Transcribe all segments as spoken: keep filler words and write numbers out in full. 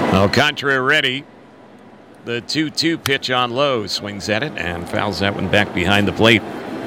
Alcantara ready. The two two pitch on low, swings at it and fouls that one back behind the plate.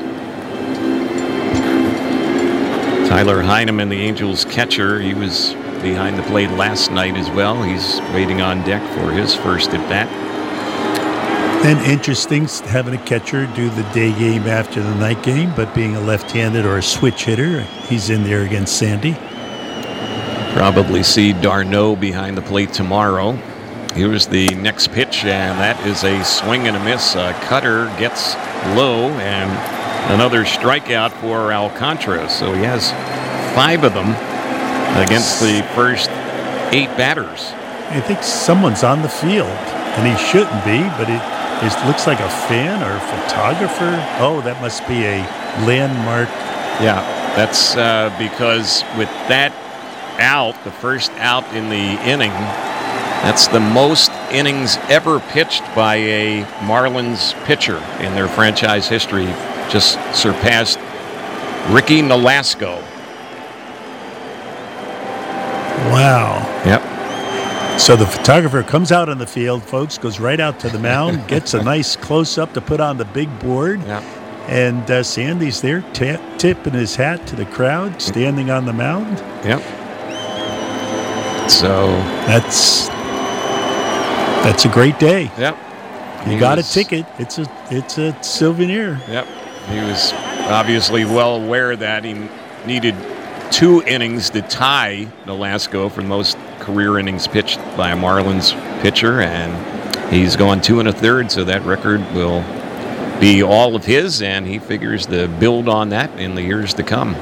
Tyler Heineman, the Angels catcher, he was behind the plate last night as well. He's waiting on deck for his first at bat. And interesting having a catcher do the day game after the night game, but being a left-handed or a switch hitter, he's in there against Sandy. Probably see d'Arnaud behind the plate tomorrow. Here's the next pitch, and that is a swing and a miss. A cutter gets low, and another strikeout for Alcantara. So he has five of them against the first eight batters. I think someone's on the field, and he shouldn't be, but it, it looks like a fan or a photographer. Oh, that must be a landmark. Yeah, that's uh, because with that out, the first out in the inning, that's the most innings ever pitched by a Marlins pitcher in their franchise history. Just surpassed Ricky Nolasco. Wow. Yep. So the photographer comes out on the field, folks, goes right out to the mound, gets a nice close-up to put on the big board. Yep. And uh, Sandy's there, t- tipping his hat to the crowd, standing on the mound. Yep. So that's that's a great day. Yep. You He got was- a ticket. It's a it's a souvenir. Yep. He was obviously well aware that he needed two innings to tie Nolasco for the most career innings pitched by a Marlins pitcher, and he's gone two and a third, so that record will be all of his, and he figures to build on that in the years to come.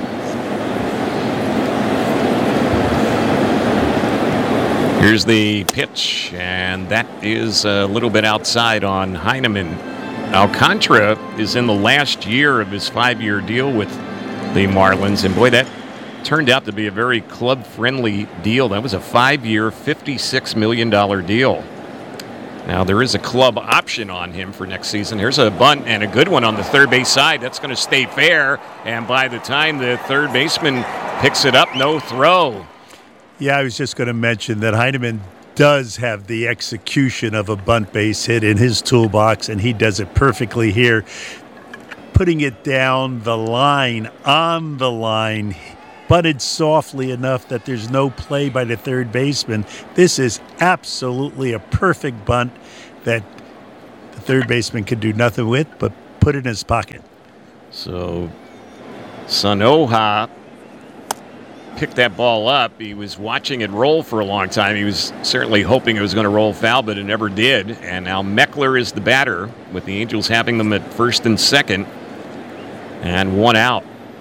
Here's the pitch, and that is a little bit outside on Heineman. Alcantara is in the last year of his five-year deal with the Marlins, and boy, that turned out to be a very club-friendly deal. That was a five-year, fifty-six million dollars deal. Now, there is a club option on him for next season. Here's a bunt and a good one on the third base side. That's going to stay fair, and by the time the third baseman picks it up, no throw. Yeah, I was just going to mention that Heineman does have the execution of a bunt base hit in his toolbox, and he does it perfectly here. Putting it down the line, on the line, butted softly enough that there's no play by the third baseman. This is absolutely a perfect bunt that the third baseman could do nothing with but put it in his pocket. So Sanoja picked that ball up. He was watching it roll for a long time. He was certainly hoping it was going to roll foul, but it never did. And now Meckler is the batter, with the Angels having them at first and second, and one out.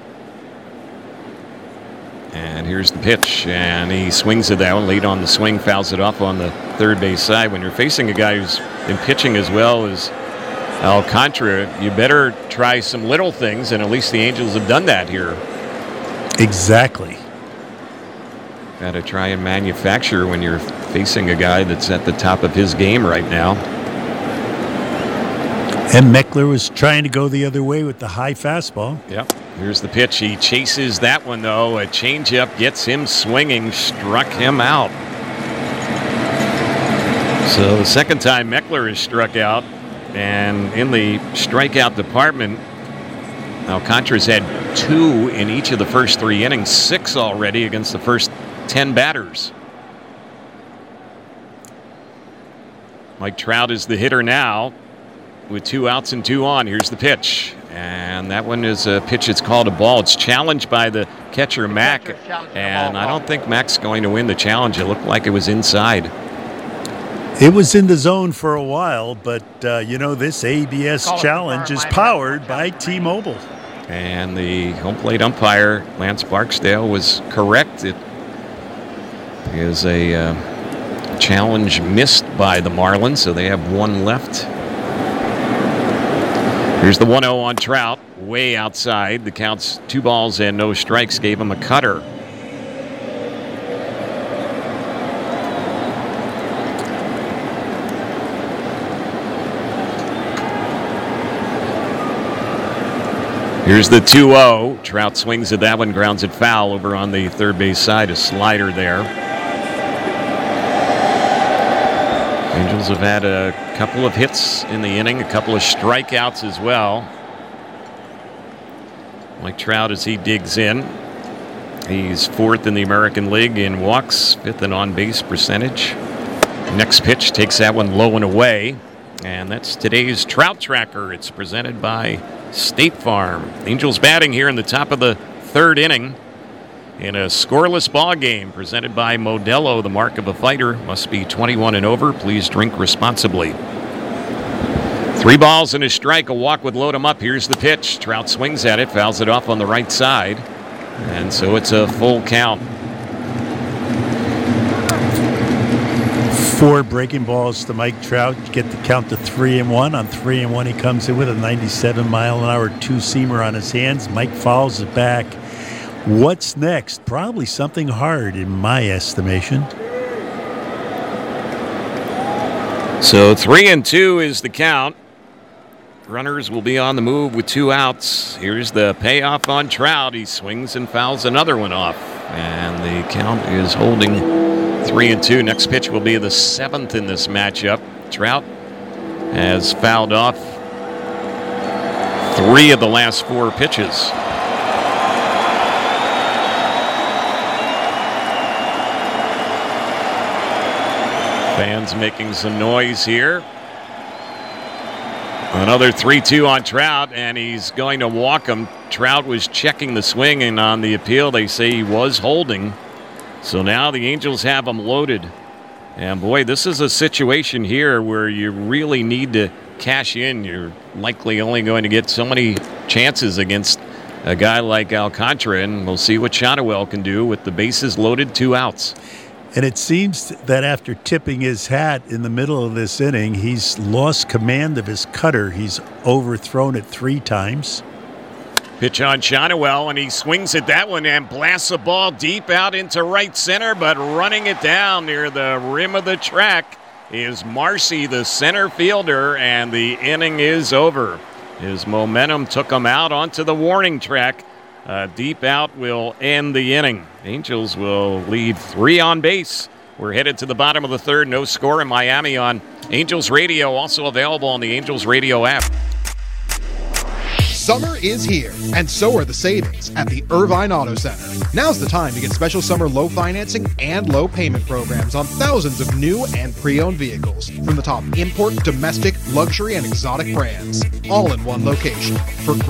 And here's the pitch, and he swings at that one, late on the swing, fouls it off on the third base side. When you're facing a guy who's been pitching as well as Alcantara, you better try some little things, and at least the Angels have done that here. Exactly. Got to try and manufacture when you're facing a guy that's at the top of his game right now. And Meckler was trying to go the other way with the high fastball. Yep. Here's the pitch. He chases that one, though. A changeup gets him swinging, struck him out. So the second time Meckler is struck out, and in the strikeout department, Alcantara's had two in each of the first three innings, six already against the first ten batters. Mike Trout is the hitter now with two outs and two on. Here's the pitch. And that one is a pitch that's called a ball. It's challenged by the catcher, Mack. And I don't think Mack's going to win the challenge. It looked like it was inside. It was in the zone for a while, but, uh, you know, this A B S challenge is powered by T-Mobile. And the home plate umpire, Lance Barksdale, was correct. It is a uh, challenge missed by the Marlins, so they have one left. Here's the one oh on Trout, way outside. The count's two balls and no strikes, gave him a cutter. Here's the two oh. Trout swings at that one, grounds it foul over on the third base side. A slider there. Angels have had a couple of hits in the inning, a couple of strikeouts as well. Mike Trout, as he digs in, he's fourth in the American League in walks, fifth in on-base percentage. Next pitch takes that one low and away. And that's today's Trout Tracker. It's presented by State Farm. Angels batting here in the top of the third inning in a scoreless ball game presented by Modelo. The mark of a fighter must be twenty-one and over. Please drink responsibly. Three balls and a strike. A walk would load him up. Here's the pitch. Trout swings at it, fouls it off on the right side. And so it's a full count. Four breaking balls to Mike Trout. Get the count to three and one. On three and one, he comes in with a ninety-seven mile an hour two-seamer on his hands. Mike fouls it back. What's next? Probably something hard in my estimation. So three and two is the count. Runners will be on the move with two outs. Here's the payoff on Trout. He swings and fouls another one off. And the count is holding three and two. Next pitch will be the seventh in this matchup. Trout has fouled off three of the last four pitches. Fans making some noise here. Another three two on Trout, and he's going to walk him. Trout was checking the swing, and on the appeal, they say he was holding. So now the Angels have him loaded. And boy, this is a situation here where you really need to cash in. You're likely only going to get so many chances against a guy like Alcantara, and we'll see what Shotwell can do with the bases loaded, two outs. And it seems that after tipping his hat in the middle of this inning, he's lost command of his cutter. He's overthrown it three times. Pitch on Shotwell, and he swings at that one and blasts the ball deep out into right center, but running it down near the rim of the track is Marcy, the center fielder, and the inning is over. His momentum took him out onto the warning track. Uh, deep out will end the inning. Angels will leave three on base. We're headed to the bottom of the third. No score in Miami on Angels Radio. Also available on the Angels Radio app. Summer is here, and so are the savings at the Irvine Auto Center. Now's the time to get special summer low financing and low payment programs on thousands of new and pre-owned vehicles from the top import, domestic, luxury, and exotic brands, all in one location. For